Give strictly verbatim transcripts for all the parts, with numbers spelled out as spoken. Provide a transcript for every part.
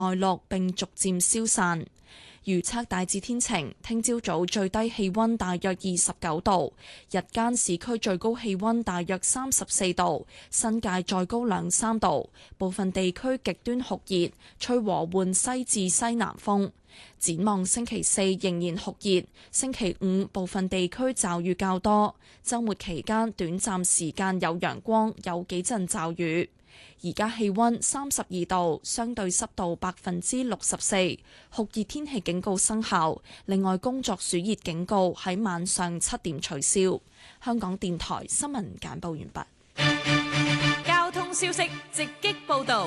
外陸並逐漸消散。預測大致天晴，聽朝早最低氣溫大約二十九度，日間市區最高氣溫大約三十四度，新界再高兩三度，部分地區極端酷熱，吹和緩西至西南風。展望星期四仍然酷熱，星期五部分地區驟雨較多，週末期間短暫時間有陽光，有幾陣驟雨。而家氣溫三十二度，相對濕度百分之六十四，酷熱天氣警告生效。另外，工作暑熱警告喺晚上七點取消。香港電台新聞簡報完畢。 交通消息直擊報道。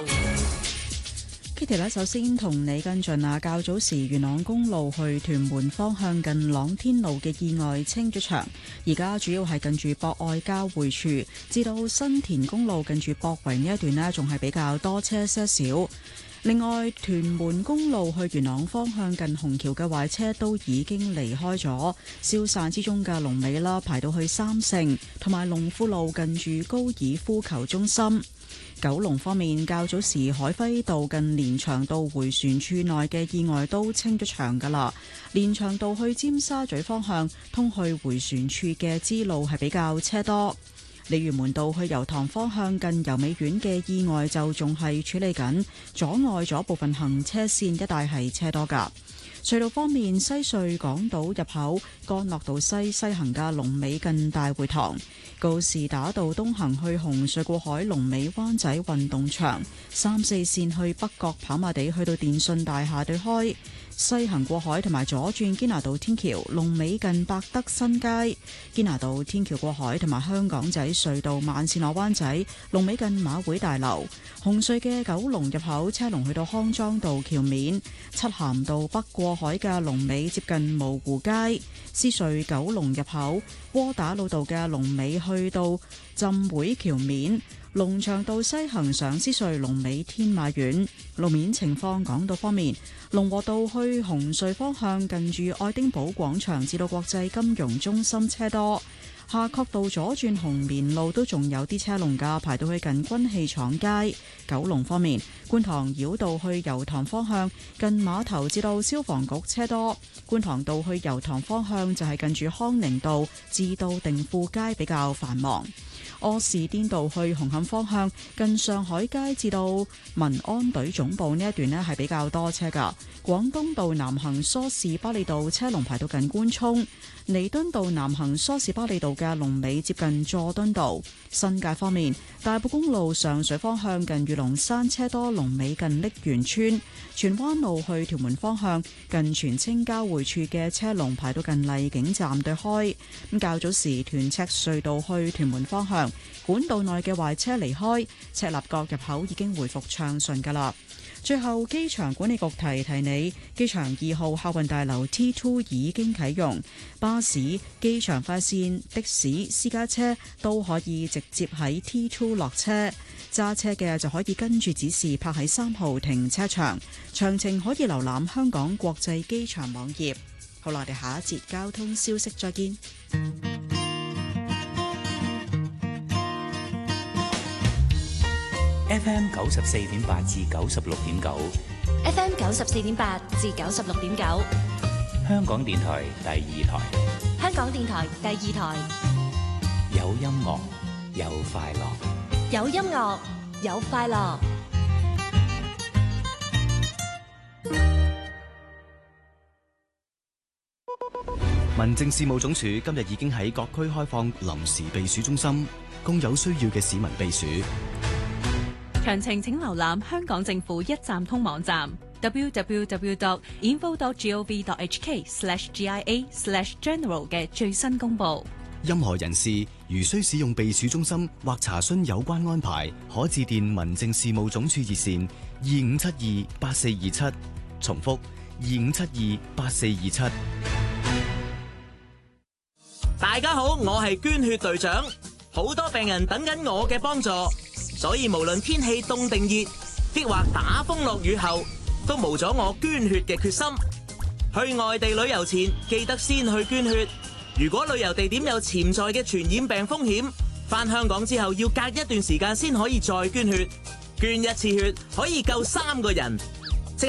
Kitty 咧，首先同你跟進啊，較早時元朗公路去屯門方向近朗天路嘅意外清咗場，而家主要係近住博愛交匯處至到新田公路近住博圍呢一段呢，仲係比較多車些少。另外，屯門公路去元朗方向近虹橋嘅壞車都已經離開咗，消散之中嘅龍尾啦，排到去三聖同埋龍富路近住高爾夫球中心。九龍方面，較早時海輝道近連翔道迴旋處內嘅意外都清咗場㗎喇。連翔道去尖沙咀方向通去迴旋處嘅支路係比較車多。鯉魚門道去油塘方向近油美苑嘅意外就仲係處理緊，阻礙咗部分行車線，一帶係車多㗎。隧道方面，西隧港島入口干諾道西西行嘅龍尾近大會堂，告士打道東行去紅隧過海龍尾灣仔運動場，三四線去北角跑馬地去到電訊大廈對開，西行過海同埋左轉堅拿道天橋龍尾近百德新街，堅拿道天橋過海同埋香港仔隧道慢線落灣仔龍尾近馬會大樓，紅隧嘅九龍入口車龍去到康莊道橋面，漆咸道北過海嘅龍尾接近蕪湖街，獅隧九龍入口窩打老道嘅龍尾去到浸會橋面，龍翔道西行上獅隧龍尾天馬苑。路面情況講到方面，龍和道去紅隧方向近住愛丁堡廣場至到國際金融中心車多，夏慤道左轉紅棉路都仲有啲車龍㗎，排到去近軍器廠街。九龍方面，觀塘繞道去油塘方向近碼頭至到消防局車多，觀塘道去油塘方向就係近住康寧道至到定富街比較繁忙。柯士甸道去紅磡方向近上海街至到民安隊總部呢一段呢係比較多車㗎。廣東道南行梳士巴利道車龍排到近官涌，彌敦道南行梳士巴利道嘅龍尾接近佐敦道。新界方面，大埔公路上水方向近御龍山車多，龍尾近瀝源村。荃灣路去屯門方向近荃青交匯處嘅車龍排到近麗景站對開。咁較早時屯赤隧道去屯門方向管道內嘅壞車離開，赤鱲角入口已經回復暢順㗎喇。最後，機場管理局提提你，機場二號客運大樓 T 二 已經啟用，巴士、機場快線、的士、私家車都可以直接喺 T 二落車，揸車嘅就可以跟住指示泊喺三號停車場。詳情可以瀏覽香港國際機場網頁。好啦，我哋下一節交通消息再見。 F M 九十四點八至九十六點九 F M 九十四點八至九十六點九， 香港電台第二台。 香港電台第二台， 有音樂，有快樂， 有音樂，有快樂。 民政事務總署今日已經喺各區開放臨時避暑中心，供有需要嘅市民避暑。 詳情請瀏覽香港政府一站通網站 double-u double-u double-u dot info dot gov dot h k slash g i a slash general 嘅最新公佈。 任何人士如需使用避暑中心或查詢有關安排，可致電民政事務總署熱線二五七二八四二七，重複二五七二八四二七。 大家好，我係捐血隊長，好多病人等緊我嘅幫助。所以無論天氣凍定熱，抑或打風落雨後，都無阻我捐血嘅決心。去外地旅遊前，記得先去捐血。如果旅遊地點有潛在嘅傳染病風險，返香港之後要隔一段時間先可以再捐血。捐一次血可以救三個人。